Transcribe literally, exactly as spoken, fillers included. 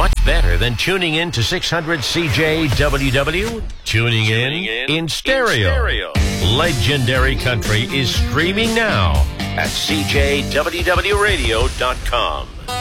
What's better than tuning in to six hundred C J W W? Tuning, tuning in, in in stereo. In stereo. Legendary Country is streaming now at C J W W radio dot com.